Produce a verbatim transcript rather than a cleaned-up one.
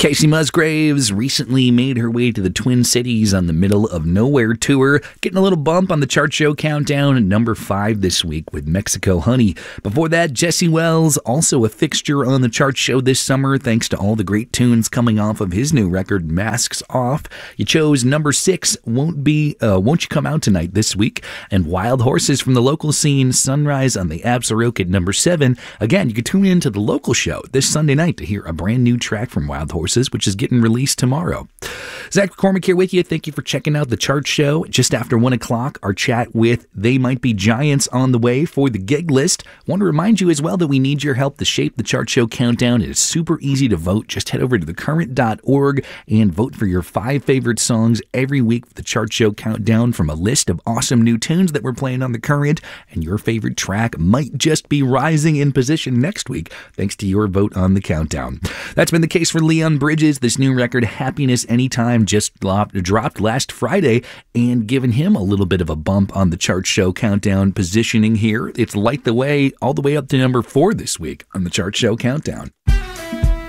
Casey Musgraves recently made her way to the Twin Cities on the Middle of Nowhere tour, getting a little bump on the chart show countdown at number five this week with Mexico Honey. Before that, Jesse Wells, also a fixture on the chart show this summer thanks to all the great tunes coming off of his new record, Masks Off. You chose number six, Won't Be, uh, Won't You Come Out Tonight this week, and Wild Horses from the local scene, Sunrise on the Absaroke at number seven. Again, you can tune in to the local show this Sunday night to hear a brand new track from Wild Horses, which is getting released tomorrow. Zach McCormick here with you. Thank you for checking out the chart show. Just after one o'clock, our chat with They Might Be Giants on the way for the gig list. Want to remind you as well that we need your help to shape the chart show countdown. It is super easy to vote. Just head over to the current dot org and vote for your five favorite songs every week for the chart show countdown from a list of awesome new tunes that we're playing on the Current, and your favorite track might just be rising in position next week thanks to your vote on the countdown. That's been the case for Leon Bridges. This new record, Happiness Anytime, just dropped last Friday and given him a little bit of a bump on the chart show countdown positioning here. It's Light the Way all the way up to number four this week on the chart show countdown.